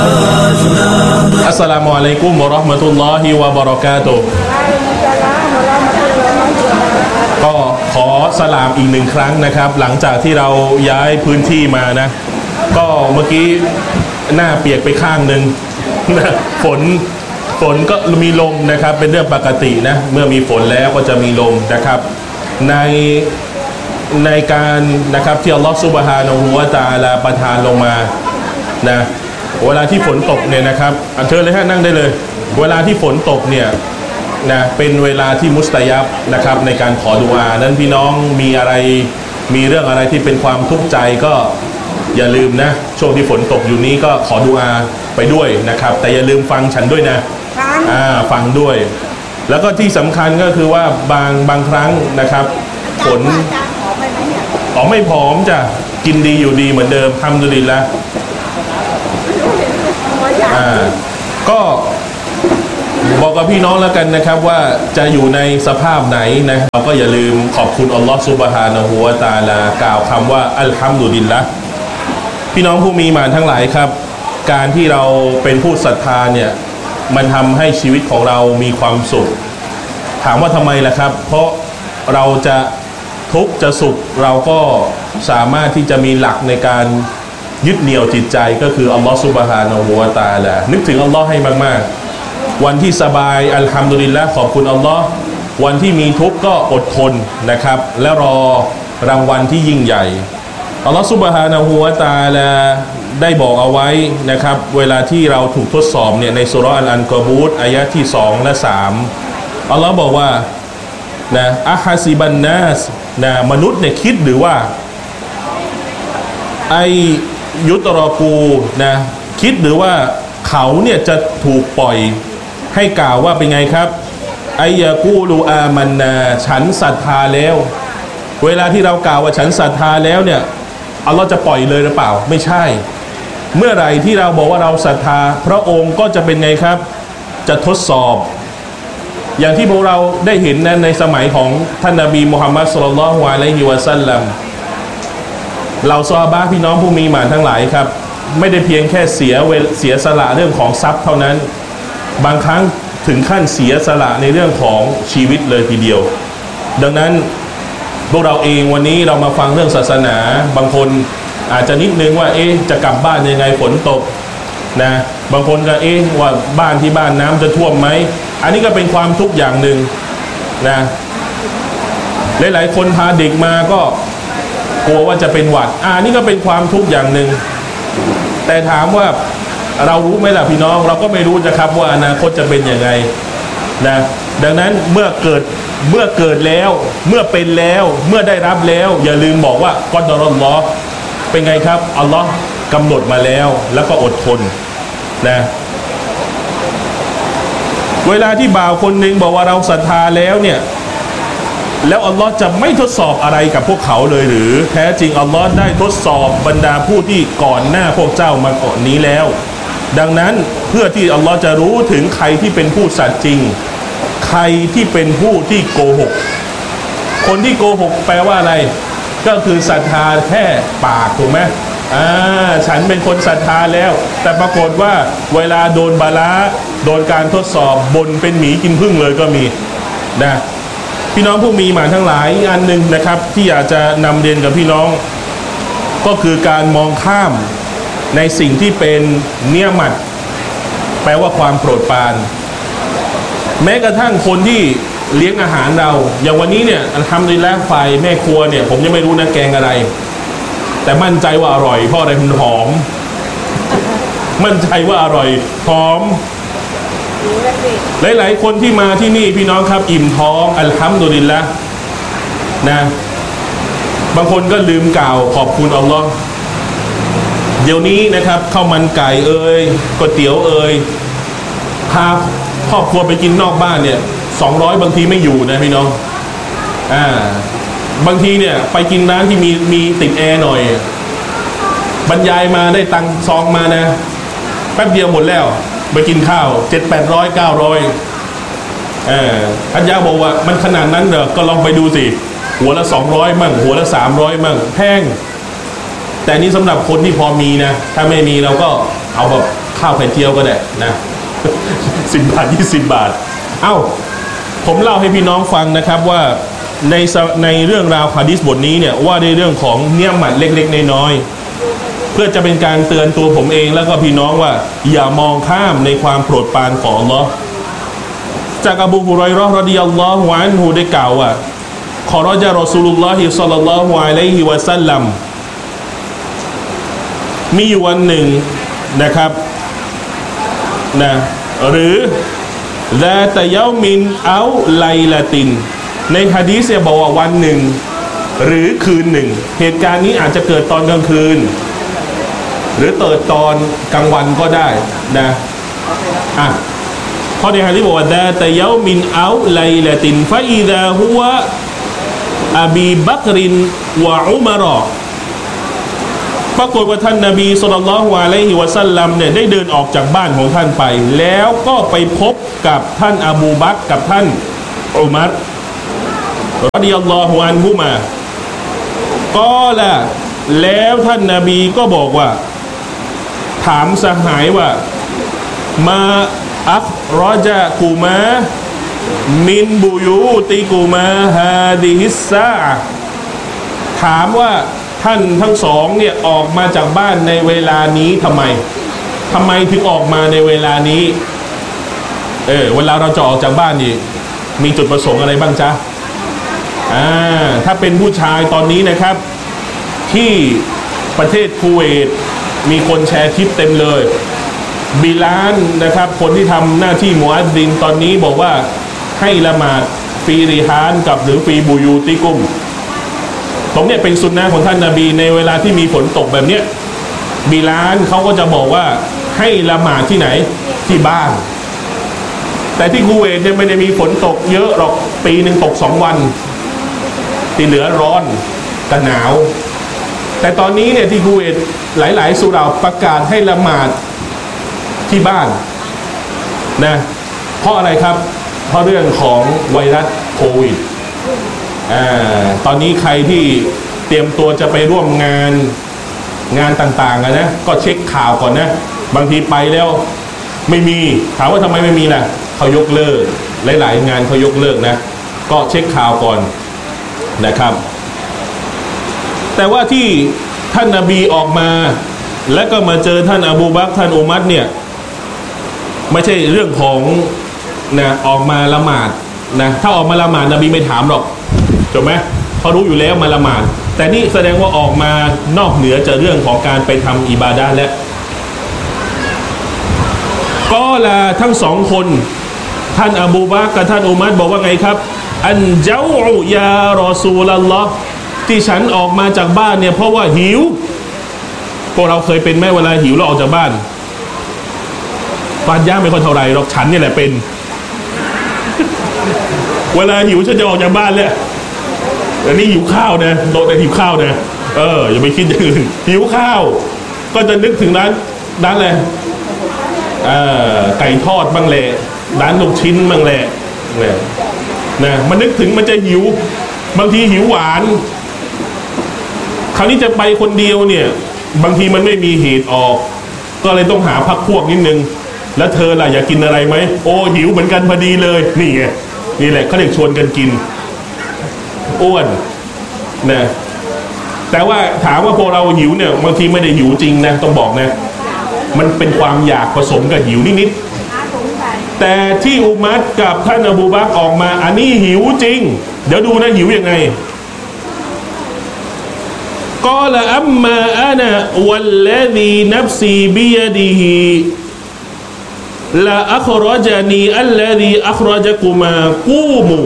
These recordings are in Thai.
อัสสลามุอะลัยกุมวะเราะห์มะตุลลอฮิวะบะเราะกาตุฮ์ก็ขอสลามอีกหนึ่งครั้งนะครับหลังจากที่เราย้ายพื้นที่มานะก็เมื่อกี้หน้าเปียกไปข้างหนึ่งฝนก็มีลมนะครับเป็นเรื่องปกตินะเมื่อมีฝนแล้วก็จะมีลมนะครับในการนะครับที่อัลลอฮฺซุบฮานะฮูวะตะอาลาประทานลงมานะเวลาที่ฝนตกเนี่ยนะครับเชิญเลยฮะนั่งได้เลยเวลาที่ฝนตกเนี่ยนะเป็นเวลาที่มุสตะญับนะครับในการขอดุอานั้นพี่น้องมีเรื่องอะไรที่เป็นความทุกข์ใจก็อย่าลืมนะช่วงที่ฝนตกอยู่นี้ก็ขอดุอาไปด้วยนะครับแต่อย่าลืมฟังฉันด้วยนะฟังด้วยแล้วก็ที่สำคัญก็คือว่าบางครั้งนะครับฝนไม่ผอมจะกินดีอยู่ดีเหมือนเดิมทำดุลิลละก็บอกกับพี่น้องแล้วกันนะครับว่าจะอยู่ในสภาพไหนนะเราก็อย่าลืมขอบคุณอัลลอฮฺซุบฮานะฮูวะตะอาลากล่าวคำว่าอัลฮัมดุลิลละพี่น้องผู้มีหมานทั้งหลายครับการที่เราเป็นผู้ศรัทธาเนี่ยมันทำให้ชีวิตของเรามีความสุขถามว่าทำไมล่ะครับเพราะเราจะทุกข์จะสุขเราก็สามารถที่จะมีหลักในการยึดเหนี่ยวจิตใจก็คืออัลลอฮฺซุบฮานะฮูวะตะอาลานึกถึงอัลลอฮ์ให้มากๆวันที่สบายอัลฮัมดุลิลละขอบคุณอัลลอฮ์วันที่มีทุกข์ก็อดทนนะครับและรอรางวัลที่ยิ่งใหญ่อัลลอฮฺซุบฮานะฮูวะตะอาลาได้บอกเอาไว้นะครับเวลาที่เราถูกทดสอบเนี่ยในซูเราะห์อันกอบูตอายะที่2และ3อัลลอฮ์บอกว่านะอะฮะซิบันนัสนะมนุษย์เนี่ยคิดหรือว่าไอยุตรอกูนะคิดหรือว่าเขาเนี่ยจะถูกปล่อยให้กล่าวว่าเป็นไงครับไอยากูลูอามันนาฉันศรัทธาแล้วเวลาที่เรากล่าวว่าฉันศรัทธาแล้วเนี่ยอัลลอฮ์จะปล่อยเลยหรือเปล่าไม่ใช่เมื่อไหร่ที่เราบอกว่าเราศรัทธาพระองค์ก็จะเป็นไงครับจะทดสอบอย่างที่พวกเราได้เห็นนั้นในสมัยของท่านนบีมุฮัมมัดศ็อลลัลลอฮุอะลัยฮิวะซัลลัมเราซอฮาบะห์พี่น้องผู้มีหมานทั้งหลายครับไม่ได้เพียงแค่เสียสละเรื่องของทรัพย์เท่านั้นบางครั้งถึงขั้นเสียสละในเรื่องของชีวิตเลยทีเดียวดังนั้นพวกเราเองวันนี้เรามาฟังเรื่องศาสนาบางคนอาจจะนิดนึงว่าจะกลับบ้านยังไงฝนตกนะบางคนก็ว่าบ้านที่บ้านน้ำจะท่วมไหมอันนี้ก็เป็นความทุกข์อย่างหนึ่งนะหลายๆคนพาเด็กมาก็กลัวว่าจะเป็นหวัดนี่ก็เป็นความทุกข์อย่างหนึ่งแต่ถามว่าเรารู้ไหมล่ะพี่น้องเราก็ไม่รู้นะครับว่าอนาคตจะเป็นยังไงนะดังนั้นเมื่อเกิดแล้วเมื่อเป็นแล้วเมื่อได้รับแล้วอย่าลืมบอกว่ากอดรอลลอฮ์เป็นไงครับอัลลอฮ์กำหนดมาแล้วแล้วก็อดทนนะเวลาที่บ่าวคนหนึ่งบอกว่าเราศรัทธาแล้วเนี่ยแล้วอัลลอฮ์จะไม่ทดสอบอะไรกับพวกเขาเลยหรือแท้จริงอัลลอฮ์ได้ทดสอบบรรดาผู้ที่ก่อนหน้าพวกเจ้ามาก่อนนี้แล้วดังนั้นเพื่อที่อัลลอฮ์จะรู้ถึงใครที่เป็นผู้สัตย์จริงใครที่เป็นผู้ที่โกหกคนที่โกหกแปลว่าอะไรก็คือศรัทธาแค่ปากถูกไหมฉันเป็นคนศรัทธาแล้วแต่ปรากฏว่าเวลาโดนบาละโดนการทดสอบบนเป็นหมีกินผึ้งเลยก็มีนะพี่น้องผู้มีหมานทั้งหลายอันหนึ่งนะครับที่อยากจะนำเรียนกับพี่น้องก็คือการมองข้ามในสิ่งที่เป็นเนียมัตแปลว่าความโปรดปรานแม้กระทั่งคนที่เลี้ยงอาหารเราอย่างวันนี้เนี่ยทำในแลฝ่ายแม่ครัวเนี่ยผมยังไม่รู้นะแกงอะไรแต่มั่นใจว่าอร่อยเพราะอะไรมันหอมมั่นใจว่าอร่อยหอมหลายๆคนที่มาที่นี่พี่น้องครับอิ่มท้องอัลฮัมดุลิลละนะบางคนก็ลืมกล่าวขอบคุณอัลลอฮ์เดี๋ยวนี้นะครับข้าวมันไก่ก๋วยเตี๋ยวพาครอบครัวไปกินนอกบ้านเนี่ย200บางทีไม่อยู่นะพี่น้องบางทีเนี่ยไปกินร้านที่มีติดแอร์หน่อยบรรยายมาได้ตังซองมานะแป๊บเดียวหมดแล้วไปกินข้าว700-800-900ท่านยาบอกว่ามันขนาดนั้นเหรอก็ลองไปดูสิหัวละ200มั่งหัวละ300มั่งแพงแต่นี่สำหรับคนที่พอมีนะถ้าไม่มีเราก็เอาแบบข้าวไข่เจียวก็ได้นะ10 บาท20 บาทเอ้าผมเล่าให้พี่น้องฟังนะครับว่าในเรื่องราวหะดีษบทนี้เนี่ยว่าในเรื่องของเนียมัตเล็กๆน้อยๆเพื่อจะเป็นการเตือนตัวผมเองแล้วก็พี่น้องว่าอย่ามองข้ามในความโปรดปรานของอัลลอฮ์จากอบูฮุรอยเราะห์รอฎิยัลลอฮุอันฮุได้กล่าวว่าขอรอญะรอซูลุลลอฮิศ็อลลัลลอฮุอะลัยฮิวะซัลลัมมีอยู่วันหนึ่งนะครับนะหรือซาตะยามินเอาไลลาตินในหะดีษเนี่ยบอกว่าวันหนึ่งหรือคืนหนึ่งเหตุการณ์นี้อาจจะเกิดตอนกลางคืนหรือเกิดตอนกลางวันก็ได้นะเพราะในหะดีษบอกว่าซาตะยามินเอาไลลาตินฟะอิซาฮุวะอบีบักรินวะอุมารอปรากฏว่าท่านนบีศ็อลลัลลอฮุอะลัยฮิวะซัลลัมเนี่ยได้เดินออกจากบ้านของท่านไปแล้วก็ไปพบกับท่านอบูบักรกับท่านอุมัรรอฎิยัลลอฮุอันฮุมาก็ละแล้วท่านนบีก็บอกว่าถามสหายว่ามาอัครอจะกูมามินบุยูติกูมาฮาดิฮิสซาถามว่าท่านทั้งสองเนี่ยออกมาจากบ้านในเวลานี้ทำไมถึงออกมาในเวลานี้เวลาเราจะออกจากบ้านนี่มีจุดประสงค์อะไรบ้างจ๊ะถ้าเป็นผู้ชายตอนนี้นะครับที่ประเทศคูเวตมีคนแชร์คลิปเต็มเลยบิลาลนะครับคนที่ทำหน้าที่มุอัซซินตอนนี้บอกว่าให้ละหมาดฟีริฮานกับหรือฟีบูยูติกุมตรงนี้เป็นสุนนะของท่านนบีในเวลาที่มีฝนตกแบบเนี้ยบิลาลเขาก็จะบอกว่าให้ละหมาดที่ไหนที่บ้านแต่ที่คูเวตเนี่ยไม่ได้มีฝนตกเยอะหรอกปีหนึ่งตก2 วันที่เหลือร้อนกับหนาวแต่ตอนนี้เนี่ยที่คูเวตหลายๆสุเหร่าประกาศให้ละหมาดที่บ้านนะเพราะอะไรครับเพราะเรื่องของไวรัสโควิดตอนนี้ใครที่เตรียมตัวจะไปร่วมงานต่างๆนะก็เช็คข่าวก่อนนะบางทีไปแล้วไม่มีถามว่าทำไมไม่มีล่ะเขายกเลิกหลายๆงานเขายกเลิกนะก็เช็คข่าวก่อนนะครับแต่ว่าที่ท่านนบีออกมาและก็มาเจอท่านอบูบักรท่านอุมัรเนี่ยไม่ใช่เรื่องของนะออกมาละหมาดนะถ้าออกมาละหมาดนบีไม่ถามหรอกจบไหมเขารู้อยู่แล้วมาละหมาดแต่นี่แสดงว่าออกมานอกเหนือจากเรื่องของการไปทำอิบาดะห์แล้วก็ละทั้งสองคนท่านอบูบักรกับท่านอุมัรบอกว่าไงครับอันเจ้ายารอซูลัลลอฮ์ที่ฉันออกมาจากบ้านเนี่ยเพราะว่าหิวพวกเราเคยเป็นไหมเวลาหิวเราออกจากบ้านย่างไม่ค่อยเท่าไรหรอกฉันนี่แหละเป็นเวลาหิวฉันจะออกจากบ้านเลยอันนี้หิวข้าวนะโดนแต่หิวข้าวนะอย่าไปคิดอย่างอื่นหิวข้าวก็จะนึกถึงร้านอะไรไก่ทอดบ้างแหละร้านลูกชิ้นบ้างแหละนะมันนึกถึงมันจะหิวบางทีหิวหวานคราวนี้จะไปคนเดียวเนี่ยบางทีมันไม่มีเหตุออกก็เลยต้องหาพรรคพวกนิดนึงแล้วเธอล่ะอยากกินอะไรไหมโอ้หิวเหมือนกันพอดีเลยนี่ไงนี่แหละเขาเรียกชวนกันกินอ้วนนะแต่ว่าถามว่าพอเราหิวเนี่ยบางทีไม่ได้หิวจริงนะต้องบอกนะมันเป็นความอยากผสมกับหิวนิดๆแต่ที่อุมัรกับท่านอบูบักรออกมาอันนี้หิวจริงเดี๋ยวดูนะหิวยังไงกอลอัมมาอานะวัลลซีนัฟซีบิยดิฮิลาอัครจานีอัลลซีอัครจกุมากูมู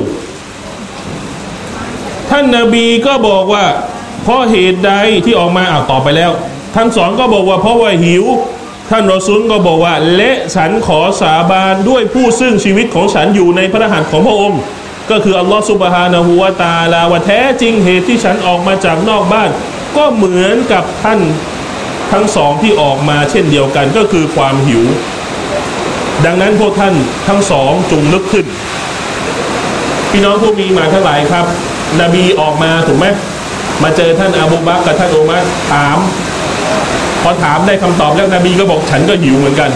ท่านนบีก็บอกว่าเพราะเหตุใดที่ออกมาตอบไปแล้วทั้งสองก็บอกว่าเพราะว่าหิวท่านรอซูลก็บอกว่าและฉันขอสาบานด้วยผู้ซึ่งชีวิตของฉันอยู่ในพระหัตถ์ของพระองค์ก็คืออัลลอฮฺซุบฮานะฮูวะตะอาลาว่าแท้จริงเหตุที่ฉันออกมาจากนอกบ้านก็เหมือนกับท่านทั้งสองที่ออกมาเช่นเดียวกันก็คือความหิวดังนั้นพวกท่านทั้งสองจงนึกขึ้นพี่น้องผู้มีมาทั้งหลายครับนบีออกมาถูกไหมมาเจอท่านอบูบักรกับท่านอุมัรถามพอถามได้คำตอบแล้วนบีก็บอกฉันก็หิวเหมือนกัน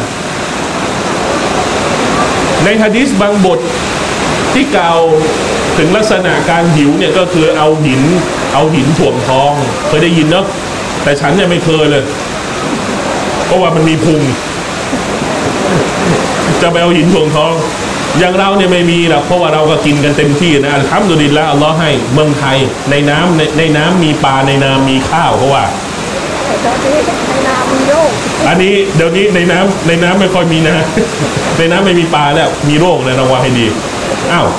ในหะดีษบางบทที่กล่าวถึงลักษณะการหิวเนี่ยก็คือเอาหินถ่วงท้องเคยได้ยินเนาะแต่ฉันเนี่ยไม่เคยเลยเพราะว่ามันมีพุงจะไปเอาหินถ่วงท้องอย่างเราเนี่ยไม่มีหรอกเพราะว่าเราก็กินกันเต็มที่นะอัลฮัมดุลิลละห์อัลลอฮ์ให้เมืองไทยในน้ำมีปลาในน้ำมีข้าวเพราะว่าอันนี้เดี๋ยวนี้ในน้ำไม่ค่อยมีนะในน้ำไม่มีปลาแล้วมีโรคเลยระวังให้ดีอ้าว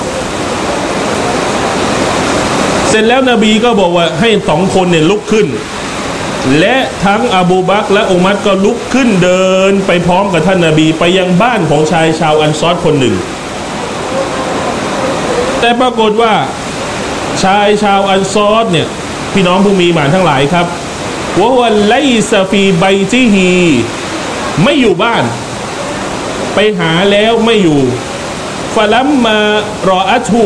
เสร็จแล้วนบีก็บอกว่าให้2 คนเนี่ยลุกขึ้นและทั้งอบูบักรและอุมัรก็ลุกขึ้นเดินไปพร้อมกับท่านนบีไปยังบ้านของชายชาวอันซอรคนหนึ่งแต่ปรากฏว่าชายชาวอันซอรเนี่ยพี่น้องผู้มีหมานทั้งหลายครับวะฮุวะไลซะฟีไบติฮีไม่อยู่บ้านไปหาแล้วไม่อยู่ฟะลัมมารออะตุ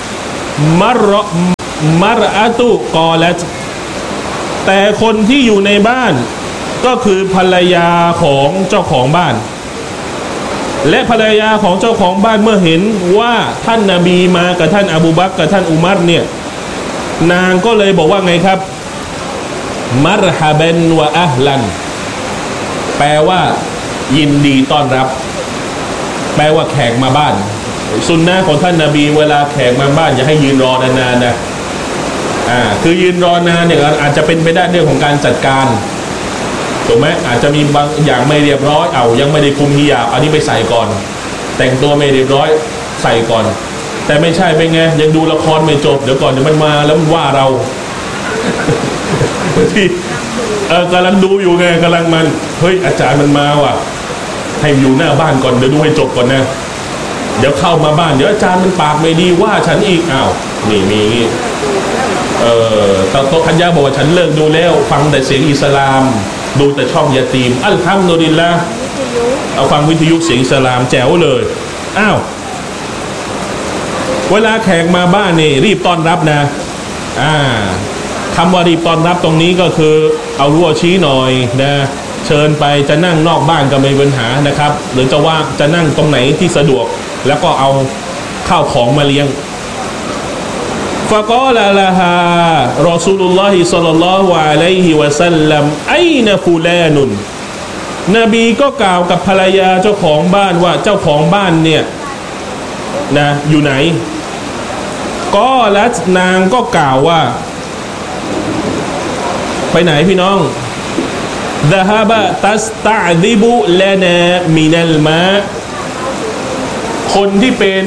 มารอะตุกอลัตแต่คนที่อยู่ในบ้านก็คือภรรยาของเจ้าของบ้านและภรรยาของเจ้าของบ้านเมื่อเห็นว่าท่านนบีมากับท่านอบูบักรกับท่านอุมัรเนี่ยนางก็เลยบอกว่าไงครับมัรฮะบันวะอะฮลันแปลว่ายินดีต้อนรับแปลว่าแขกมาบ้านสุนนะของท่านนบีเวลาแขกมาบ้านอย่าให้ยืนรอนานๆนะคือยืนรอนานเนี่ยอาจจะเป็นไปได้เรื่องของการจัดการถูกไหมอาจจะมีบางอย่างไม่เรียบร้อยยังไม่ได้คุมฮิญาบอันนี้ไปใส่ก่อนแต่งตัวไม่เรียบร้อยใส่ก่อนแต่ไม่ใช่เป็นไงยังดูละครไม่จบเดี๋ยวก่อนเดี๋ยวมันมาแล้วมันว่าเราที่กำลังดูอยู่ไงกำลังมันเฮ้ยอาจารย์มันมาว่ะให้อยู่หน้าบ้านก่อนเดี๋ยวดูให้จบก่อนนะเดี๋ยวเข้ามาบ้านเดี๋ยวอาจารย์มันปากไม่ดีว่าฉันอีกนี่มีงี้ตอนโต๊ะพันยาบอกว่าฉันเลิกดูแล้วฟังแต่เสียงอิสลามดูแต่ช่องยาตีมอัลฮัมดุลิลละห์เอาฟังวิทยุเสียงอิสลามแจ๋วเลยเวลาแขกมาบ้านนี่รีบต้อนรับนะคำว่ารีบต้อนรับตรงนี้ก็คือเอารั้วชี้หน่อยนะเชิญไปจะนั่งนอกบ้านก็ไม่มีปัญหานะครับหรือจะนั่งตรงไหนที่สะดวกแล้วก็เอาข้าวของมาเลี้ยงฟะกอลาลาฮารอซูลุลลอฮิศ็อลลัลลอฮุอะลัยฮิวะซัลลัมไอนะฟูลานุนนบีก็กล่าวกับภรรยาเจ้าของบ้านว่าเจ้าของบ้านเนี่ยนะอยู่ไหนก็และนางก็กล่าวว่าไปไหนพี่น้องดะฮะบะตัสตะซิบุลานามินัลมาคนที่เป็น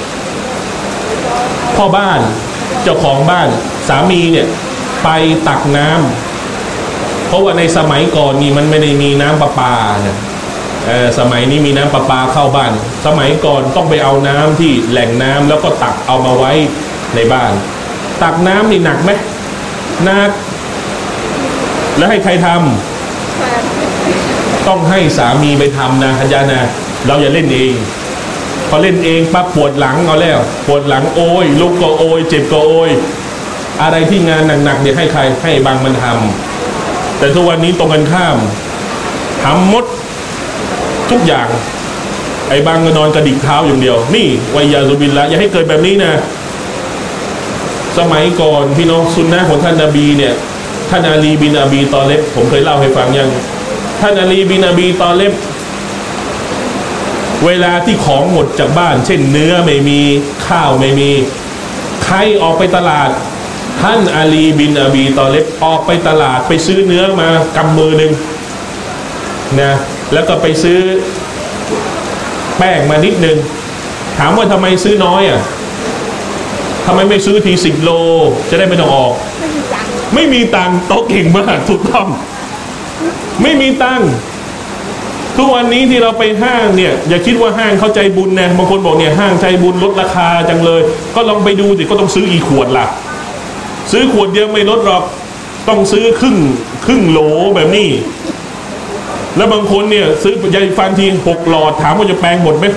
พ่อบ้านเจ้าของบ้านสามีเนี่ยไปตักน้ำเพราะว่าในสมัยก่อนนี่มันไม่ได้มีน้ำประปาเนี่ยสมัยนี้มีน้ำประปาเข้าบ้านสมัยก่อนต้องไปเอาน้ำที่แหล่งน้ำแล้วก็ตักเอามาไว้ในบ้านตักน้ำนี่หนักไหมหนักแล้วให้ใครทำต้องให้สามีไปทำนะอาจารย์นะเราอย่าเล่นเองพอเล่นเองปั๊บปวดหลังเอาแล้วปวดหลังโอยลุกก็โอยเจ็บก็โอยอะไรที่งานหนักๆเนี่ยให้ใครให้บางมันทำแต่ทุกวันนี้ตรงกันข้ามทำหมดทุกอย่างไอ้บางก็นอนกระดิกเท้าอย่างเดียวนี่วัยยาซุบินละอย่าให้เกิดแบบนี้นะสมัยก่อนพี่น้องซุนนะของท่านนบีเนี่ยท่านอาลีบินอบีตอเลบผมเคยเล่าให้ฟังยังท่านอาลีบินอบีตอเลบเวลาที่ของหมดจากบ้านเช่นเนื้อไม่มีข้าวไม่มีใครออกไปตลาดท่านอาลีบินอบีตอเลบออกไปตลาดไปซื้อเนื้อมากำมือหนึ่งนะแล้วก็ไปซื้อแป้งมานิดนึงถามว่าทำไมซื้อน้อยทำไมไม่ซื้อที10 โลจะได้ไม่ต้องออกไม่มีตังค์โต๊ะเก่งมากถูกต้องไม่มีตังค์ทุกวันนี้ที่เราไปห้างเนี่ยอย่าคิดว่าห้างเขาใจบุญนะบางคนบอกเนี่ยห้างใจบุญลดราคาจังเลยก็ลองไปดูสิก็ต้องซื้อกี่ขวดล่ะซื้อขวดเดียวไม่ลดหรอกต้องซื้อครึ่งโหลแบบนี้แล้วบางคนเนี่ยซื้อยาฟันที6 หลอดถามว่าจะแปลงหมดไหม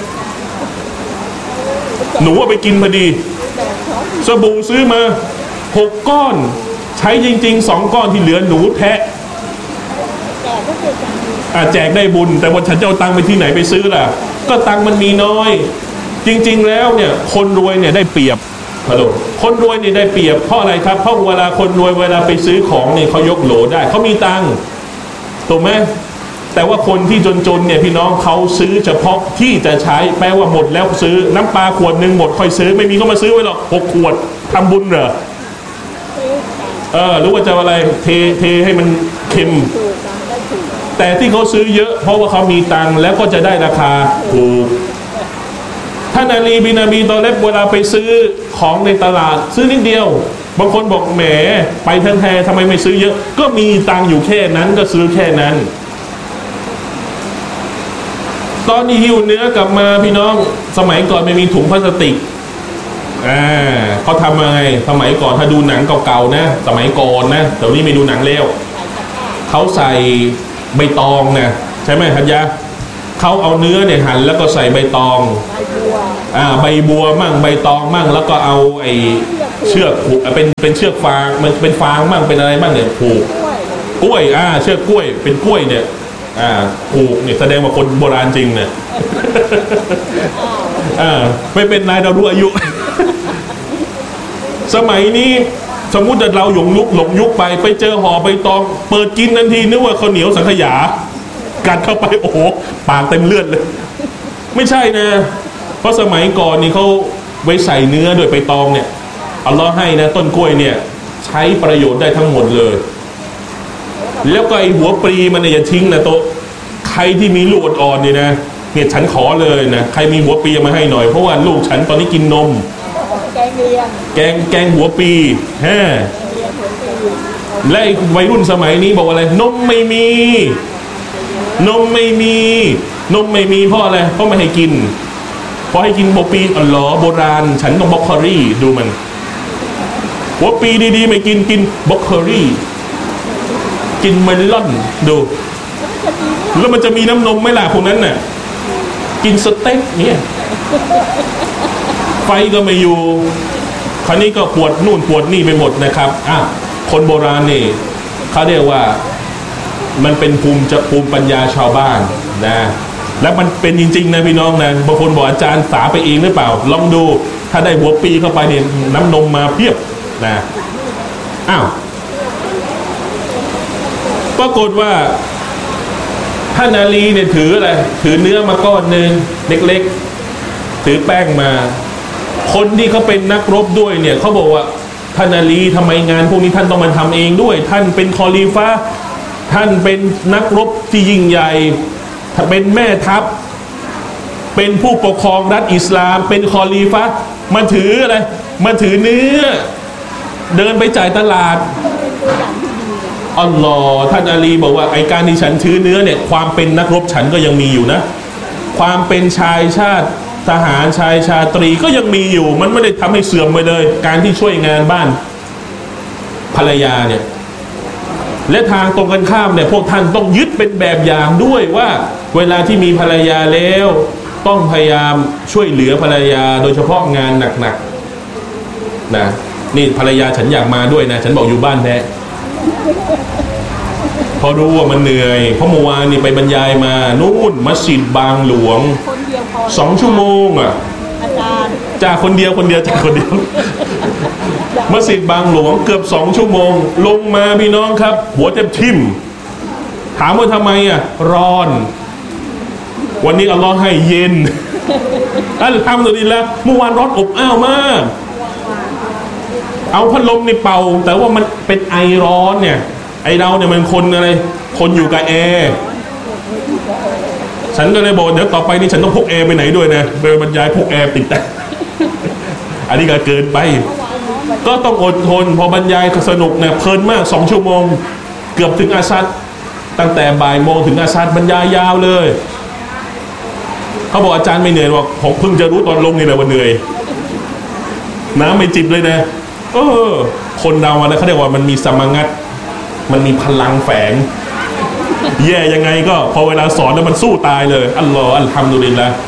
หนูว่าไปกินพอดีสบู่ซื้อมา6 ก้อนใช้จริงๆ2 ก้อนที่เหลือหนูแทะแจกได้บุญแต่ว่าฉันจะเอาตังค์ไปที่ไหนไปซื้อล่ะก็ตังค์มันมีน้อยจริงๆแล้วเนี่ยคนรวยเนี่ยได้เปรียบคนรวยเนี่ยได้เปรียบเพราะอะไรครับเพราะเวลาคนรวยเวลาไปซื้อของเนี่ยเขายกโหลได้เขามีตังค์ถูกไหมแต่ว่าคนที่จนๆเนี่ยพี่น้องเขาซื้อเฉพาะที่จะใช้แปลว่าหมดแล้วซื้อน้ำปลาขวดหนึ่งหมดค่อยซื้อไม่มีก็มาซื้อไว้หรอก6 ขวดทำบุญเหรอหรือว่าจะอะไรเทให้มันเค็มแต่ที่เขาซื้อเยอะเพราะว่าเขามีตังค์แล้วก็จะได้ราคาถูกท่านอาลีบินอบีตอเลบเวลาไปซื้อของในตลาดซื้อนิดเดียวบางคนบอกแหมไปแท้ๆทำไมไม่ซื้อเยอะก็มีตังค์อยู่แค่นั้นก็ซื้อแค่นั้นตอนนี้หิวเนื้อกลับมาพี่น้องสมัยก่อนไม่มีถุงพลาสติกเขาทำยังไงสมัยก่อนถ้าดูหนังเก่าๆนะสมัยก่อนนะแต่นี้ไม่ดูหนังแล้วเขาใส่ใบตองนะใช่ไหมทัญญาเขาเอาเนื้อเนี่ยหั่นแล้วก็ใส่ใบตองใบบัวมั่งใบตองมั่งแล้วก็เอาไอ้เชือกผูกเป็นเชือกฟางมันเป็นฟางมั่งเป็นอะไรมั่งเนี่ยผูกกล้วยเชือกกล้วยเป็นกล้วยเนี่ยผูกเนี่ยแสดงว่าคนโบราณจริงเนี่ยไม่เป็นนายเรารู้อายุ สมัยนี้สมมุติเราหลงยุคไปเจอห่อใบตองเปิดกินทันทีนึกว่าข้าวเหนียวสังขยากัดเข้าไปโอ้โหปากเต็มเลือดเลยไม่ใช่นะเพราะสมัยก่อนนี่เขาไว้ใส่เนื้อโดยใบตองเนี่ยอัลลอฮ์ให้นะต้นกล้วยเนี่ยใช้ประโยชน์ได้ทั้งหมดเลยแล้วก็ไอหัวปลีมันเนี่ยอย่าทิ้งนะโตใครที่มีลูกอ่อนๆนี่นะเนี่ยฉันขอเลยนะใครมีหัวปลีมาให้หน่อยเพราะว่าลูกฉันตอนนี้กินนมแกงหัวปลีและวัยรุ่นสมัยนี้บอกว่าอะไรนมไม่มีเพราะอะไรเพราะไม่ให้กินเพราะให้กินหัวปลีอ๋อเหรอโบราณฉันต้องบล็อกเคอรี่ดูมันหัวปลีดีๆไม่กินบล็อกเคอรี่กินเมลอนดูแล้วมันจะมีน้ำนมไหมล่ะพวกนั้นน่ะกินสเต็กเนี่ยไฟก็ไม่อยู่คราวนี้ก็ปวดนู่นปวดนี่ไปหมดนะครับคนโบราณนี่เขาเรียกว่ามันเป็นภูมิปัญญาชาวบ้านนะแล้วมันเป็นจริงๆนะพี่น้องนะบางคนบอกอาจารย์สาไปเองหรือเปล่าลองดูถ้าได้หัวปีเข้าไปเนี่ยน้ำนมมาเพียบนะปรากฏว่าท่านอาลีเนี่ยถืออะไรถือเนื้อมาก้อนหนึ่งเล็กๆถือแป้งมาคนที่เขาเป็นนักรบด้วยเนี่ยเขาบอกว่าท่านอาลีทำไมงานพวกนี้ท่านต้องมาทำเองด้วยท่านเป็นคอลีฟะท่านเป็นนักรบที่ยิ่งใหญ่เป็นแม่ทัพเป็นผู้ปกครองรัฐอิสลามเป็นคอลีฟะมาถืออะไรมาถือเนื้อเดินไปจ่ายตลาดอัลลอฮ์ท่านอาลีบอกว่าไอการที่ฉันถือเนื้อเนี่ยความเป็นนักรบฉันก็ยังมีอยู่นะความเป็นชายชาติทหารชายชาตรีก็ยังมีอยู่มันไม่ได้ทำให้เสื่อมไปเลยการที่ช่วยงานบ้านภรรยาเนี่ยและทางตรงกันข้ามเนี่ยพวกท่านต้องยึดเป็นแบบอย่างด้วยว่าเวลาที่มีภรรยาแล้วต้องพยายามช่วยเหลือภรรยาโดยเฉพาะงานหนักๆนะนี่ภรรยาฉันอยากมาด้วยนะฉันบอกอยู่บ้านแท้พอรู้ว่ามันเหนื่อยเพราะเมื่อวานนี่ไปบรรยายมานู่นมัสยิดบางหลวง2 ชั่วโมงอาจารย์จากคนเดียวมัสยิดบางหลวงเกือบ2 ชั่วโมงลงมาพี่น้องครับหัวเต็มทิ่มถามว่าทำไมร้อนวันนี้อัลลอฮ์ให้เย็นอัลฮัมดุลิลละห์เมื่อวานร้อนอบอ้าวมากเอาพัดลมนี่เป่าแต่ว่ามันเป็นไอร้อนเนี่ยไอเราเนี่ยมันคนอะไรคนอยู่กับแอร์ฉันก็เลยบอกเดี๋ยวต่อไปนี่ฉันต้องพกแอร์ไปไหนด้วยนะไปบรรยายพกแอร์ติดแต่อันนี้ก็เกินไปก็ต้องอดทนพอบรรยายสนุกเนี่ยเพลินมาก2 ชั่วโมงเกือบถึงอาซัดตั้งแต่บ่ายโมงถึงอาซัดบรรยายยาวเลยเขาบอกอาจารย์ไม่เหนื่อยหรอกผมเพิ่งจะรู้ตอนลงนี่แหละว่าเหนื่อยน้ำไม่จิบเลยนะคนเราอะไรเขาเรียกว่ามันมีสมังัดมันมีพลังแฝงแย่ยังไงก็พอเวลาสอนแล้วมันสู้ตายเลยอัลลอฮ์อัลฮัมดุลิลละห์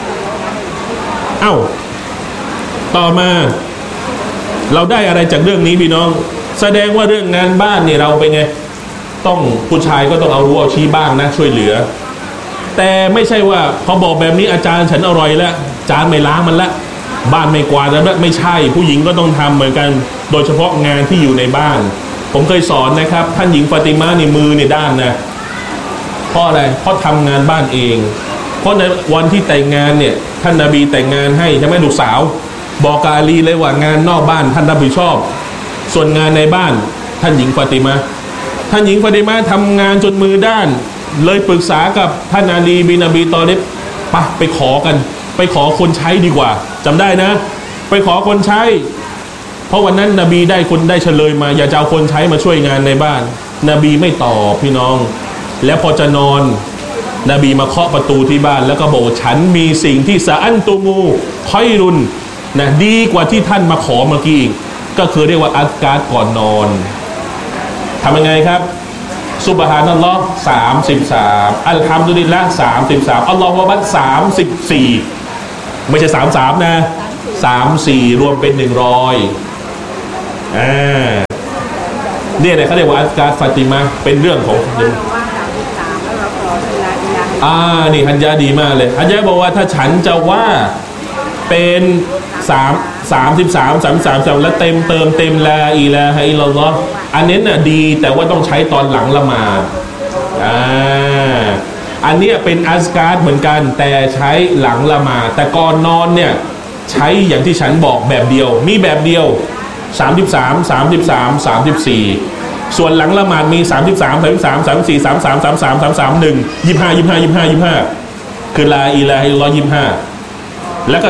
ต่อมาเราได้อะไรจากเรื่องนี้พี่น้องแสดงว่าเรื่องงานบ้านนี่เราเป็นไงต้องผู้ชายก็ต้องเอารู้เอาชี้บ้างนะช่วยเหลือแต่ไม่ใช่ว่าพอบอกแบบนี้อาจารย์ฉันอร่อยแล้วจานไม่ล้างมันละบ้านไม่กวาดแล้วไม่ใช่ผู้หญิงก็ต้องทำเหมือนกันโดยเฉพาะงานที่อยู่ในบ้านผมเคยสอนนะครับท่านหญิงฟาติมานี่มือนี่ด้านนะเพราะอะไรเพราะทำงานบ้านเองเพราะในวันที่แต่งงานเนี่ยท่านนบีแต่งงานให้ใช่ไหมลูกสาวบอกกาลีเลยว่างานนอกบ้านท่านรับผิดชอบส่วนงานในบ้านท่านหญิงฟาติมาทำงานจนมือด้านเลยปรึกษากับท่านอาลีบินอบีตอลิบไปขอกันไปขอคนใช้ดีกว่าจำได้นะไปขอคนใช้เพราะวันนั้นนบีได้เฉลยมาอย่าจะเอาคนใช้มาช่วยงานในบ้านนบีไม่ตอบพี่น้องแล้วพอจะนอนนบีมาเคาะประตูที่บ้านแล้วก็บอกฉันมีสิ่งที่สะอันตูมูค่อยรุนนะดีกว่าที่ท่านมาขอเมื่อกี้ก็คือเรียกว่าอัสการ์ก่อนนอนทำยังไงครับซุบฮานัลลอฮ์33อัลฮัมดุลิลละ33อัลลอฮฺวะบัด34ไม่ใช่33นะ34รวมเป็น100เนี่ยเขาเรียกว่าอัสการ์ฟาติมาเป็นเรื่องของนี่ฮัญญาดีมากเลยฮัญญาบอกว่าถ้าฉันจะว่าเป็น33แล้วเติมลาอิลาฮะอิลลัลลอฮ์อันนี้น่ะดีแต่ว่าต้องใช้ตอนหลังละหมาดอันนี้เป็นอัสการ์เหมือนกันแต่ใช้หลังละหมาดแต่ก่อนนอนเนี่ยใช้อย่างที่ฉันบอกแบบเดียวมีแบบเดียว33 ส่วนหลังละหมาดมี25คือลาอิลาฮะอิลลัลลอฮ์25แล้วก็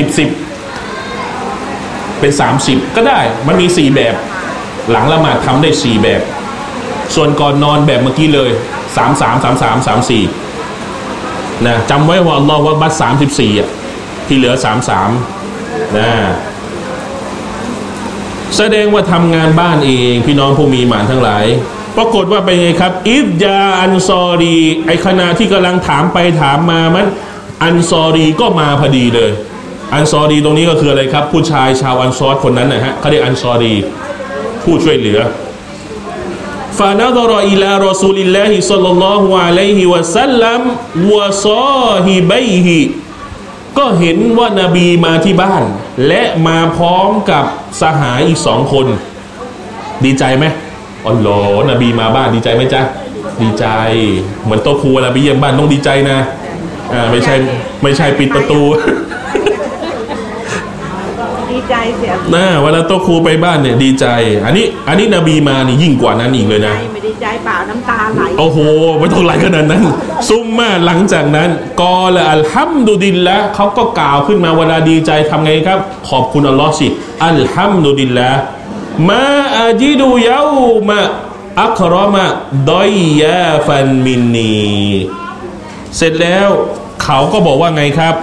10เป็น30ก็ได้มันมี4แบบหลังละหมาดทำได้4แบบส่วนก่อนนอนแบบเมื่อกี้เลย33นะจำไว้ว่าอัลลอฮฺวะบัด34ที่เหลือ33นะแสดงว่าทำงานบ้านเองพี่น้องผู้มีหมานทั้งหลายปรากฏว่าเป็นไงครับอิดยาอันซอรีไอขณะที่กำลังถามไปถามมามันอันซอรีก็มาพอดีเลยอันซอรีตรงนี้ก็คืออะไรครับผู้ชายชาวอันซอรคนนั้นนะฮะเขาเรียกอันซอรีผู้ช่วยเหลือฟานะฎอรออิลารอซูลิลลาฮิศ็อลลัลลอฮุอะลัยฮิวะซัลลัมวะซอฮิบัยฮิก็เห็นว่านบีมาที่บ้านและมาพร้อมกับสหายอีก2 คนดีใจไหมอ๋อเหรอนบีมาบ้านดีใจไหมจ๊ะดีใจเหมือนโต๊ะครูเวลาไปเยี่ยมบ้านต้องดีใจนะไม่ใช่ปิดประตูดีใจเสียเวลาโต๊ะครูไปบ้านเนี่ยดีใจอันนี้นบีมานี่ยิ่งกว่านั้นอีกเลยนะไม่ดีใจเปล่าน้ำตาไหลโอ้โหไม่ต้องไหลขนาดนั้นซุ่มมาหลังจากนั้นกอละอัลฮัมดุลิลละเขาก็กล่าวขึ้นมาเวลาดีใจทำไงครับขอบคุณอัลลอฮ์สิอัลฮัมดุลิลละมาอาจิดูยาวมาอัครมะดอยยาฟันมินนีเสร็จแล้วเขาก็บอกว่าไงครับ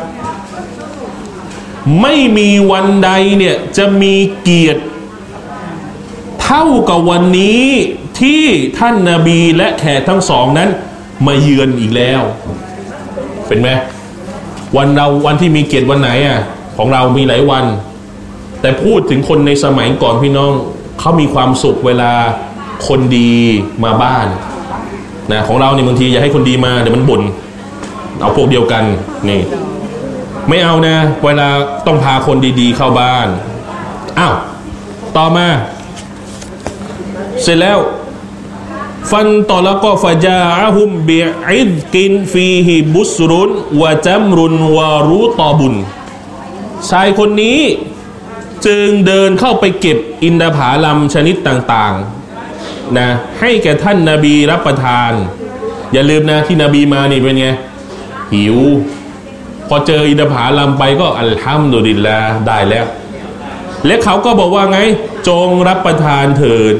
ไม่มีวันใดเนี่ยจะมีเกียรติเท่ากับวันนี้ที่ท่านนบีและแขกทั้งสองนั้นมาเยือนอีกแล้วเป็นไหมวันที่มีเกียรติวันไหนของเรามีหลายวันแต่พูดถึงคนในสมัยก่อนพี่น้องเขามีความสุขเวลาคนดีมาบ้านนะของเราเนี่ยบางทีอย่าให้คนดีมาเดี๋ยวมันบ่นเอาพวกเดียวกันนี่ไม่เอานะเวลาต้องพาคนดีๆเข้าบ้านต่อมาเสร็จแล้วฟันต่อแล้วก็ฟะจาอะฮุมบิอิดกินฟีฮิบุสรุนวะจัมรุนวารูตอบุนชายคนนี้จึงเดินเข้าไปเก็บอินทผลัมชนิดต่างๆนะให้แก่ท่านนบีรับประทานอย่าลืมนะที่นบีมานี่เป็นไงหิวพอเจออินทผลัมไปก็อัลฮัมดุลิลลาห์ได้แล้วและเขาก็บอกว่าไงจงรับประทานเถิด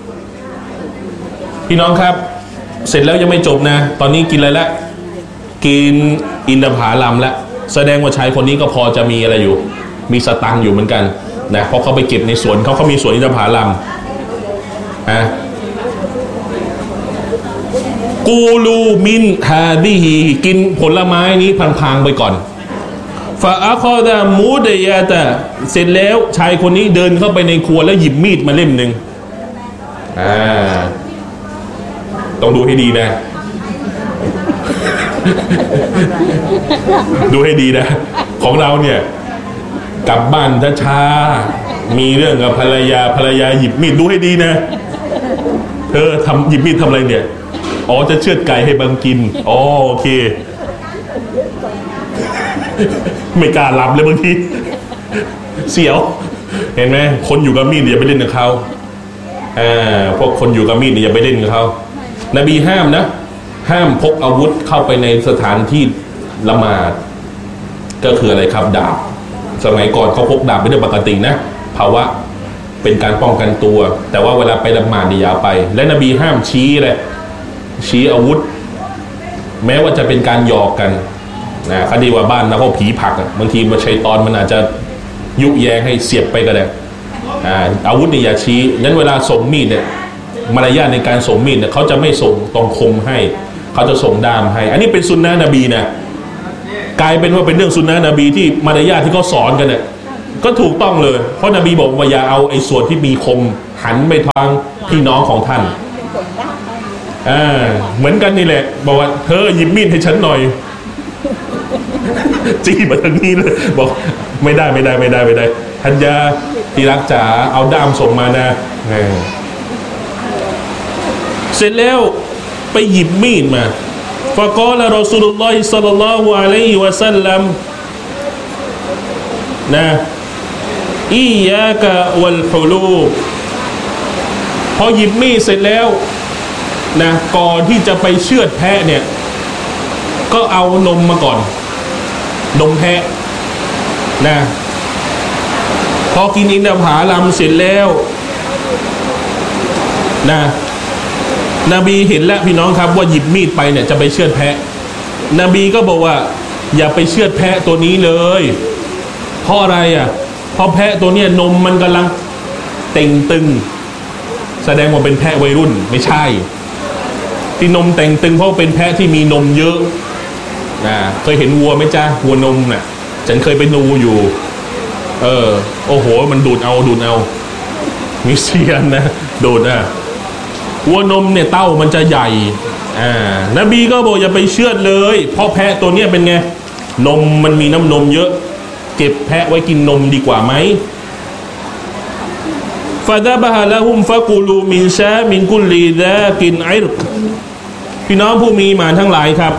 พี่น้องครับเสร็จแล้วยังไม่จบนะตอนนี้กินอะไรละกินอินทผลัมแล้วแสดงว่าชายคนนี้ก็พอจะมีอะไรอยู่มีสตังค์อยู่เหมือนกันนะเพราะเขาไปเก็บในสวนเขามีสวนอินทผลัมกูลูมินฮาดิฮีกินผลไม้นี้พังๆไปก่อนฟาอัคอดามูดยาตะเสร็จแล้วชายคนนี้เดินเข้าไปในครัวแล้วหยิบมีดมาเล่มหนึ่งต้องดูให้ดีนะ ดูให้ดีนะของเราเนี่ยกลับบ้านช้าๆมีเรื่องกับภรรยาหยิบมีดดูให้ดีนะเธอหยิบมีดทำอะไรเนี่ยอ๋อจะเชือดไก่ให้บังกินอ๋อโอเคไม่กล้าหลับเลยบางทีเสียวเห็นไหมคนอยู่กับมีดอย่าไปเล่นกับเขาพวกคนอยู่กับมีดอย่าไปเล่นกับเขานบีห้ามนะห้ามพกอาวุธเข้าไปในสถานที่ละหมาดก็คืออะไรครับดาบสมัยก่อนเขาพกดาบเป็นเรื่องปกตินะภาวะเป็นการป้องกันตัวแต่ว่าเวลาไปละหมาดนี่อย่าไปและนบีห้ามชี้เลยชี้อาวุธแม้ว่าจะเป็นการหยอกกันนะคดีว่าบ้านนะเขาผีผักบางทีมาชัยตอนมันอาจจะยุแยงให้เสียบไปก็ได้อาวุธนี่อย่าชี้งั้นเวลาส่งมีดเนี่ยมารยาทในการส่งมีดเนี่ยเขาจะไม่ส่งตรงคมให้เขาจะส่งด้ามให้อันนี้เป็นสุนนะนบีนะกลายเป็นว่าเป็นเรื่องสุนนะนบีที่มารยาทที่เขาสอนกันเนี่ยก็ถูกต้องเลยเพราะนบีบอกว่าอย่าเอาไอ้ส่วนที่มีคมหันไปทางพี่น้องของท่านเหมือนกันนี่แหละบอกว่าเธอหยิบมีดให้ฉันหน่อยจี้มาทางนี้เลยบอกไม่ได้ทัญญาที่รักจ๋าเอาด้ามส่งมานะเสร็จแล้วไปหยิบมีดมาฟะกอละรอซูลุลลอฮิศ็อลลัลลอฮุอะลัยฮิวะซัลลัมนะอียากะวัลฮุลูบพอหยิบมีดเสร็จแล้วนะก่อนที่จะไปเชือดแพะเนี่ยก็เอานมมาก่อนนมแพะนะพอกินอินทผลัมเสร็จแล้วนะนบีเห็นแล้วพี่น้องครับว่าหยิบมีดไปเนี่ยจะไปเชือดแพะนบีก็บอกว่าอย่าไปเชือดแพะตัวนี้เลยเพราะอะไรเพราะแพะตัวเนี้ยนมมันกำลังเต่งตึงแสดงว่าเป็นแพะวัยรุ่นไม่ใช่ที่นมแต่งตึงเพราะเป็นแพะที่มีนมเยอะเคยเห็นวัวไหมจ๊ะวัวนมน่ะฉันเคยไปดูอยู่โอ้โหมันดูดเอามิเซียนนะดูดวัวนมเนี่ยเต้ามันจะใหญ่นบีก็บอกอย่าไปเชือดเลยเพราะแพะตัวเนี้ยเป็นไงนมมันมีน้ำนมเยอะเก็บแพะไว้กินนมดีกว่าไหมฟาดาบะฮะละฮุมฟะกูลูมินชามินกุลีดะกินไอรกพี่น้องผู้มีหมานทั้งหลายครับ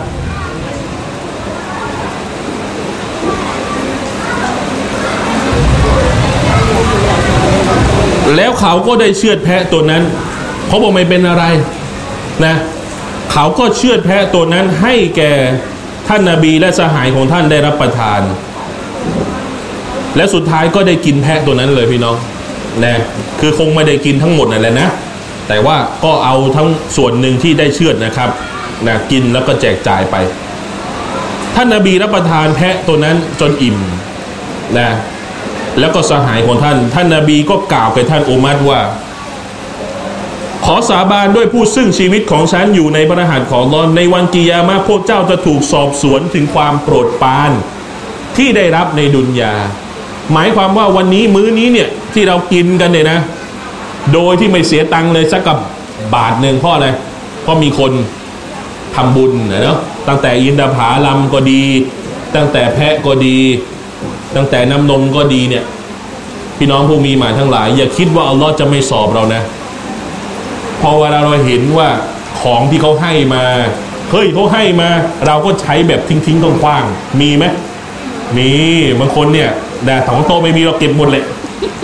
แล้วเขาก็ได้เชือดแพะตัวนั้นเขาบอกไม่เป็นอะไรนะเขาก็เชือดแพะตัวนั้นให้แก่ท่านนบีและสหายของท่านได้รับประทานและสุดท้ายก็ได้กินแพะตัวนั้นเลยพี่น้องนะคือคงไม่ได้กินทั้งหมดนั่นแหละนะแต่ว่าก็เอาทั้งส่วนหนึ่งที่ได้เชือดนะครับนะกินแล้วก็แจกจ่ายไปท่านนบีรับประทานแพะตัวนั้นจนอิ่มนะแล้วก็สหายของท่านนบีก็กล่าวแก่ท่านอุมัรว่าขอสาบานด้วยผู้ซึ่งชีวิตของฉันอยู่ในพระหัตถ์ของอัลเลาะห์ในวันกิยามะห์พวกเจ้าจะถูกสอบสวนถึงความโปรดปรานที่ได้รับในดุนยาหมายความว่าวันนี้มื้อนี้เนี่ยที่เรากินกันเนี่ยนะโดยที่ไม่เสียตังค์เลยสักกับบาทหนึ่งเพราะอะไรเพราะมีคนทำบุญเนาะตั้งแต่อินทผลัมก็ดีตั้งแต่แพะก็ดีตั้งแต่น้ำนมก็ดีเนี่ยพี่น้องผู้มีหมายทั้งหลายอย่าคิดว่าอัลลอฮ์จะไม่สอบเรานะพอเวลาเราเห็นว่าของที่เขาให้มาเฮ้ยเขาให้มาเราก็ใช้แบบทิ้งๆขว้างๆมีไหมมีบางคนเนี่ยแต่ของโตไม่มีเราเก็บหมดเลย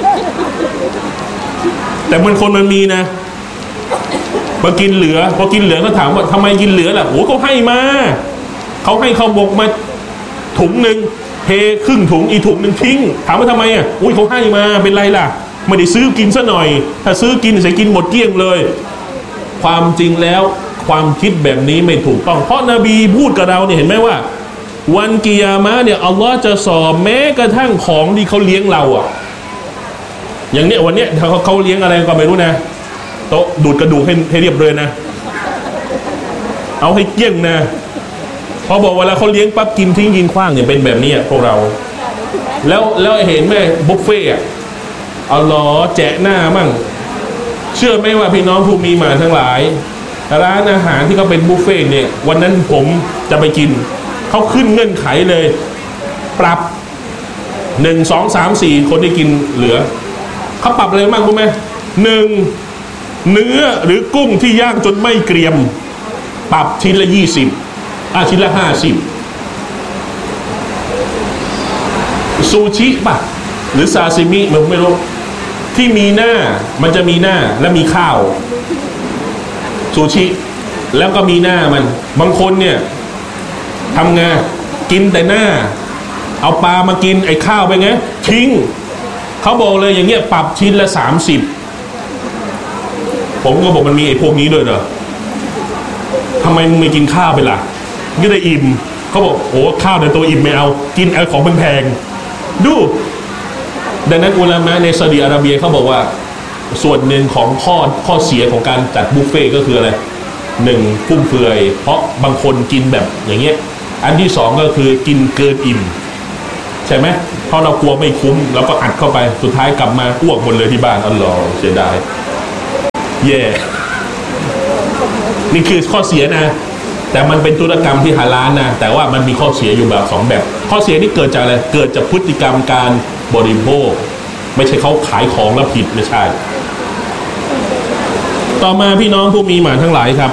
แต่บางคนมันมีนะพอกินเหลือก็ถามว่าทำไมกินเหลือล่ะโอ้เขาให้มาเขาให้ข้าวบกมาถุงหนึ่งเทครึ่งถุงอีกถุงหนึ่งทิ้งถามว่าทำไมอุ้ยเขาให้มาเป็นไรล่ะไม่ได้ซื้อกินซะหน่อยถ้าซื้อกินจะกินหมดเกลี้ยงเลยความจริงแล้วความคิดแบบนี้ไม่ถูกต้องเพราะนบีพูดกับเราเนี่ยเห็นไหมว่าวันกิยามะห์เนี่ยอัลลอฮ์จะสอบแม้กระทั่งของที่เขาเลี้ยงเราอย่างเนี้ยวันเนี้ยเขาเลี้ยงอะไรก็ไม่รู้นะโต๊ะดูดกระดูกให้เรียบเลยนะเอาให้เกลี้ยงนะพอบอกเวลาเขาเลี้ยงปั๊บกินทิ้งกินขว้างเนี่ยเป็นแบบนี้พวกเราแล้วเห็นไหมบุฟเฟ่อัลลอฮ์แจกหน้ามั่งเชื่อไหมว่าพี่น้องผู้มีหมานทั้งหลายร้านอาหารที่เขาเป็นบุฟเฟ่ต์เนี่ยวันนั้นผมจะไปกินเขาขึ้นเงื่อนไขเลยปรับ1 2 3 4คนที่กินเหลือเขาปรับอะไรบ้างรู้ไหม1เนื้อหรือกุ้งที่ย่างจนไม่เกรียมปรับชิ้นละ20ชิ้นละ50ซูชิป่ะหรือซาซิมิมันไม่รู้ที่มีหน้ามันจะมีหน้าและมีข้าวซูชิแล้วก็มีหน้ามันบางคนเนี่ยทำไงกินแต่หน้าเอาปลามากินไอ้ข้าวไปไงทิ้งเขาบอกเลยอย่างเงี้ยปรับชิ้นละ30ผมก็บอกมันมีไอ้พวกนี้ด้วยเหรอทำไมมึงไม่กินข้าวไปล่ะก็ได้อิ่มเขาบอกโอ้ข้าวในตัวอิ่มไม่เอากินไอ้ของแพงๆดูดังนั้นอุลามะในซาอุดิอาระเบียเขาบอกว่าส่วนหนึ่งของข้อเสียของการจัดบุฟเฟ่ก็คืออะไร1ฟุ่มเฟือยเพราะบางคนกินแบบอย่างเงี้ยอันที่2ก็คือกินเกินอิ่มใช่ไหมเพราะเรากลัวไม่คุ้มเราก็อัดเข้าไปสุดท้ายกลับมาอ้วกหมดเลยที่บ้านอัลลอฮ์เสียดายแย่นี่คือข้อเสียนะแต่มันเป็นธุรกรรมที่ฮาลาลนะแต่ว่ามันมีข้อเสียอยู่แบบ2แบบข้อเสียนี่เกิดจากอะไรเกิดจากพฤติกรรมการบริโภคไม่ใช่เขาขายของแล้วผิดไม่ใช่ต่อมาพี่น้องผู้มีหมานทั้งหลายครับ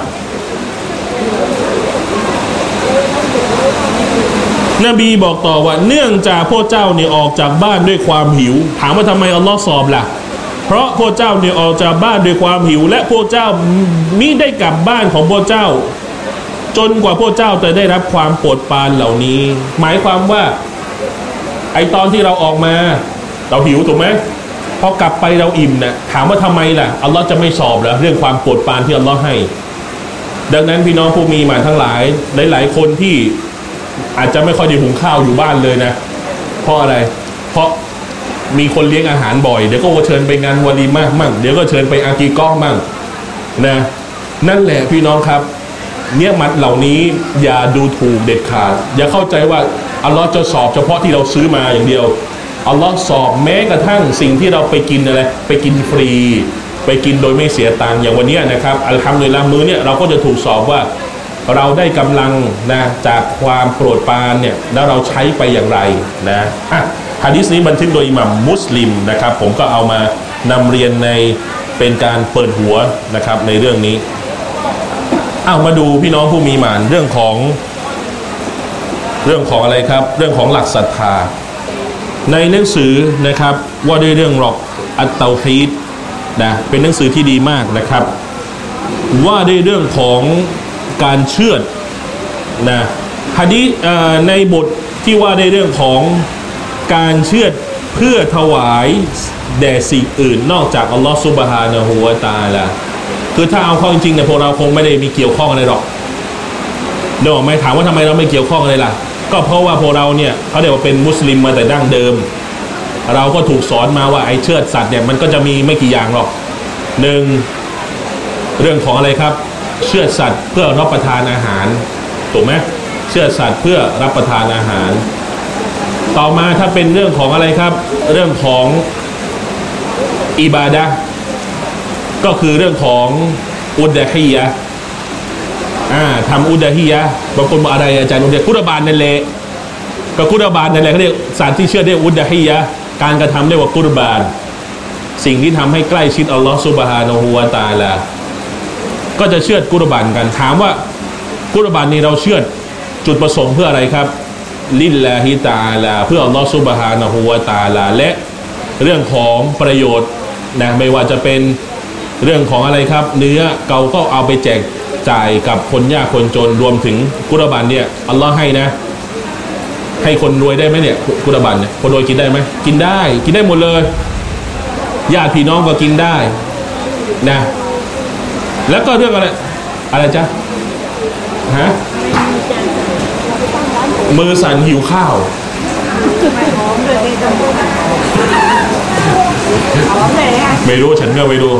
นบีบอกต่อว่าเนื่องจากพวกเจ้าเนี่ยออกจากบ้านด้วยความหิวถามว่าทำไมอัลลอฮ์สอบล่ะเพราะพวกเจ้าเนี่ยออกจากบ้านด้วยความหิวและพวกเจ้ามิได้กลับบ้านของพวกเจ้าจนกว่าพวกเจ้าจะได้รับความโปรดปรานเหล่านี้หมายความว่าไอตอนที่เราออกมาเราหิวถูกไหมพอกลับไปเราอิ่มนะถามว่าทำไมล่ะอัลลอฮ์จะไม่สอบเหรอเรื่องความโปรดปรานที่อัลลอฮ์ให้ดังนั้นพี่น้องผู้มีหมานทั้งหลายหลายๆคนที่อาจจะไม่ค่อยได้หุงข้าวอยู่บ้านเลยนะเพราะอะไรเพราะมีคนเลี้ยงอาหารบ่อยเดี๋ยวก็เชิญไปงานวาลีมากมั่งเดี๋ยวก็เชิญไปอากีก้อมั่งนะนั่นแหละพี่น้องครับเนี่ยมัดเหล่านี้อย่าดูถูกเด็ดขาดอย่าเข้าใจว่าอัลลอฮ์จะสอบเฉพาะที่เราซื้อมาอย่างเดียวอัลลอฮ์สอบแม้กระทั่งสิ่งที่เราไปกินอะไรไปกินฟรีไปกินโดยไม่เสียตังค์อย่างวันนี้นะครับอัลฮัมดุลิลละห์มื้อเนี่ยเราก็จะถูกสอบว่าเราได้กำลังนะจากความโปรดปรานเนี่ยแล้วเราใช้ไปอย่างไรนะหะดีษนี้บันทึกโดยอิหม่ามมุสลิมนะครับผมก็เอามานำเรียนในเป็นการเปิดหัวนะครับในเรื่องนี้มาดูพี่น้องผู้มีหมานเรื่องของอะไรครับเรื่องของหลักศรัทธาในหนังสือนะครับว่าด้วยเรื่องหลักอัตเตาฮีดนะเป็นหนังสือที่ดีมากนะครับว่าด้วยเรื่องของการเชือดนะหะดีษในบทที่ว่าในเรื่องของการเชือดเพื่อถวายแด่สิ่งอื่นนอกจากอัลลอฮฺซุบฮานะฮูวะตะอาลาคือถ้าเอาเข้าจริงๆเนี่ยพวกเราคงไม่ได้มีเกี่ยวข้องอะไรหรอกเดี๋ยวไม่ถามว่าทำไมเราไม่เกี่ยวข้องอะไรล่ะก็เพราะว่าพวกเราเนี่ยเขาเรียกว่าเป็นมุสลิมมาแต่ดั้งเดิมเราก็ถูกสอนมาว่าไอ้เชือดสัตว์เนี่ยมันก็จะมีไม่กี่อย่างหรอกหนึ่งเรื่องของอะไรครับเชือดสัตว์เพื่อรับประทานอาหารถูกไหมเชือดสัตว์เพื่อรับประทานอาหารต่อมาถ้าเป็นเรื่องของอะไรครับเรื่องของอิบาดะห์ก็คือเรื่องของอุดะฮียะทำอุดะฮียะบางคนบอกอะไรอาจารย์อุดะกุรบานนั่นแหละก็กุรบานนั่นแหละเขาเรียกสัตว์ที่เชื่อเรียกอุดะฮียะการกระทำเรียกว่ากุรบานสิ่งที่ทำให้ใกล้ชิดอัลลอฮฺซุบฮานะฮูวะตะอาลาก็จะเชื่อกุรบานกันถามว่ากุรบานนี้เราเชื่อจุดประสงค์เพื่ออะไรครับลิลลาฮิตะอาลาเพื่ออัลลอฮฺซุบฮานะฮูวะตะอาลาและเรื่องของประโยชน์นะไม่ว่าจะเป็นเรื่องของอะไรครับเนื้อเราก็เอาไปแจกจ่ายกับคนยากคนจนรวมถึงกุรบานเนี่ยอัลลอฮ์ให้นะให้คนรวยได้ไหมเนี่ยกุรบานเนี่ยคนรวยกินได้ไหมกินได้หมดเลยญาติพี่น้องก็กินได้นะแล้วก็เรื่องอะไรจ๊ะฮะมือสั่นหิวข้าวไม่รู้ฉันก็ไม่รู้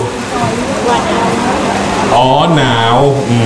หนาว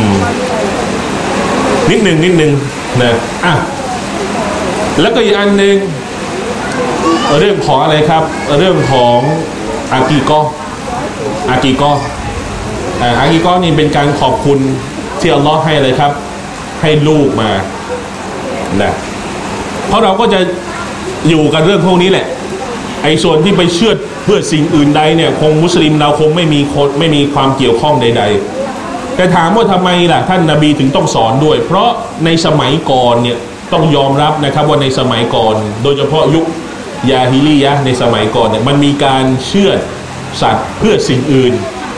นิดหนึ่งนะแล้วก็อีกอันหนึ่งเรื่องของอะไรครับเรื่องของอากีกออากีก้อนี่เป็นการขอบคุณที่อัลลอฮ์ให้เลยครับให้ลูกมานะเพราะเราก็จะอยู่กันเรื่องพวกนี้แหละไอ้ส่วนที่ไปเชื่อเพื่อสิ่งอื่นใดเนี่ยคงมุสลิมเราคงไม่มีความเกี่ยวข้องใดๆแต่ถามว่าทำไมล่ะท่านนบีถึงต้องสอนด้วยเพราะในสมัยก่อนเนี่ยต้องยอมรับนะครับว่าในสมัยก่อนโดยเฉพาะยุคยาฮิลียะห์ในสมัยก่อนเนี่ยมันมีการเชื่อสัตว์เพื่อสิ่งอื่น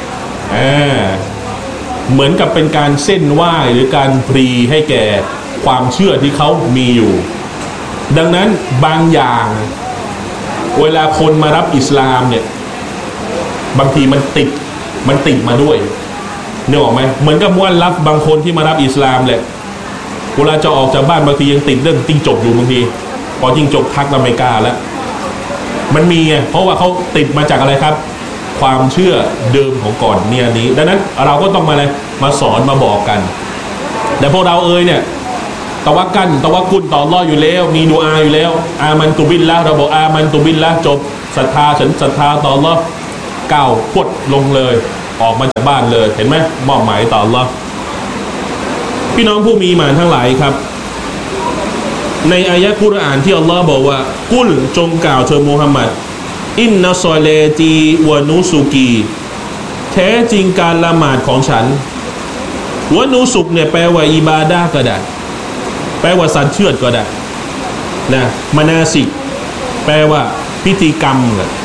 เหมือนกับเป็นการเส้นไหว้หรือการพรีให้แก่ความเชื่อที่เขามีอยู่ดังนั้นบางอย่างเวลาคนมารับอิสลามเนี่ยบางทีมันติดมาด้วยนึกออกไหมเหมือนกับมุอัลลัฟบางคนที่มารับอิสลามแหละเวลาจะออกจากบ้านบางทียังติดเรื่องจิ้งจกอยู่บางทีพอจิ้งจกทักเราไม่กล้าแล้วมันมีไงเพราะว่าเขาติดมาจากอะไรครับความเชื่อเดิมของก่อนเนี่ยนี้ดังนั้นเราก็ต้องมาสอนมาบอกกันแต่พวกเราเนี่ยตะวักกุลต่ออัลเลาะห์อยู่แล้วมีดุอาอยู่แล้วอามันตุบิลละเราบอกอามันตุบิลละจบศรัทธาฉันศรัทธาต่ออัลเลาะห์ก้าวพวดลงเลยออกมาจากบ้านเลยเห็นไหมมอบหมายต่ออัลเลาะห์พี่น้องผู้มีหมานทั้งหลายครับในอายะห์กุรอานที่อัลเลาะห์บอกว่ากุลจงกล่าวเถิดมุฮัมมัดอินนัสซอเลตีวะนูสุกีแท้จริงการละหมาดของฉันวะนูสุกเนี่ยแปลว่าอิบาดะห์ก็ได้แปลว่าสัตว์เชือดก็ได้นะมานาสิกแปลว่าพิธีกรรม